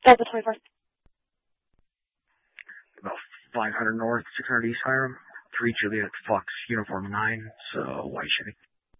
Delta 24. About 500 north, 600 east Hiram. 3 Juliet Fox, uniform 9, so white shipping.